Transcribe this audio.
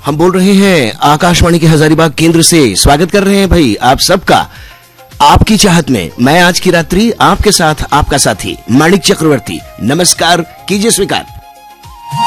हम बोल रहे हैं आकाशवाणी के हजारीबाग केंद्र से। स्वागत कर रहे हैं भाई आप सबका आपकी चाहत में। मैं आज की रात्रि आपके साथ आपका साथी माणिक चक्रवर्ती। नमस्कार कीजिए स्वीकार।